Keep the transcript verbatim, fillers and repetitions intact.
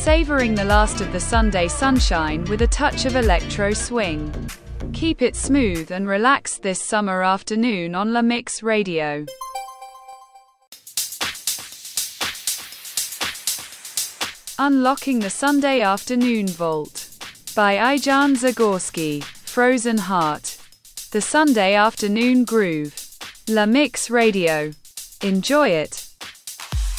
Savoring the last of the Sunday sunshine with a touch of electro swing. Keep it smooth and relaxed this summer afternoon on La Mix Radio. Unlocking the Sunday Afternoon Vault by Ijan Zagorski, Frozen Heart. The Sunday Afternoon Groove. La Mix Radio. Enjoy it.